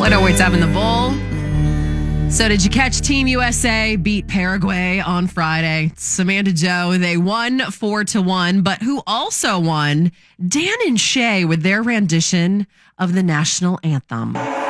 108.7 The Bull. So did you catch Team USA beat Paraguay on Friday? Samantha Joe, they won 4-1, but who also won? Dan and Shay with their rendition of the national anthem.